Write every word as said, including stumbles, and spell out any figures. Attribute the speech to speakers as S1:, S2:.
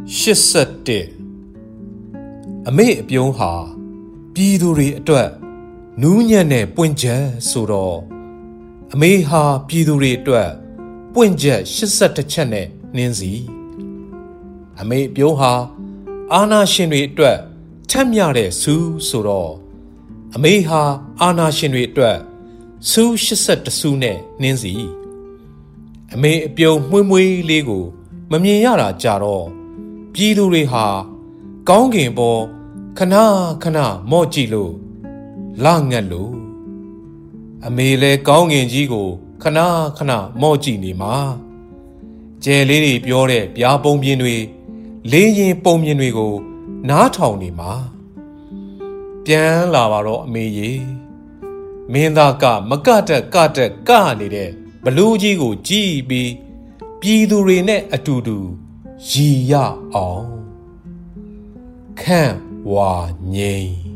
S1: ရှစ်ဆက်တဲ့အမေအပြုံးဟာပြည်သူတွေအတွက်နူးညံ့တဲ့ပွင့်ချက်ဆိုတော့အမေဟာပြည်သူတွေအတွက်ပွင့်ချက်ရှစ်ဆက်တစ်ချက်နဲ့နှင်းစီအမေအပြုံးဟာအာနာရှင်တွေအတွက်ထက်မြတဲ့ဆူဆိုတော့အမေဟာအာနာရှင်တွေအတွက်ဆူရှစ်ဆက်တဆူနဲ့နှင်းစီအမေအပြုံးမွှေးမွှေးလေးကိုမမြင်ရတာကြတော့ပြည်သူတွေဟာကောင်းကင်ပေါ်ခဏခဏမော့ကြည့်လို့လငတ်လို့အမေလဲကောင်းကင်ကြီးကိုခဏခဏမော့ကြည့်နေမှာကျယ်လေးတွေပြောတဲ့ပြားပုံပြင်းတွေလေးရင်ပုံပြင်းတွေကိုနားထောင်နေမှာပြန်လာပါတော့အမေကြီးမင်းသားကမကတက်ကတက်ကနေတဲ့ဘလူးကြီးကိုကြည့်ပြီးပြည်သူတွေနဲ့အတူတူရည်ရအောင်ခန့်ဝါငိမ့်